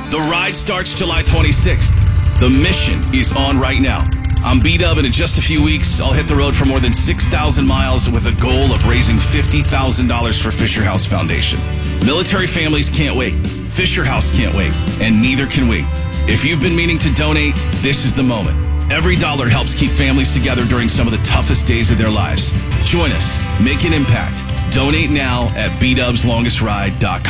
The ride starts July 26th. The mission is on right now. I'm B-Dub, and in just a few weeks, I'll hit the road for more than 6,000 miles with a goal of raising $50,000 for Fisher House Foundation. Military families can't wait. Fisher House can't wait. And neither can we. If you've been meaning to donate, this is the moment. Every dollar helps keep families together during some of the toughest days of their lives. Join us. Make an impact. Donate now at bdubslongestride.com.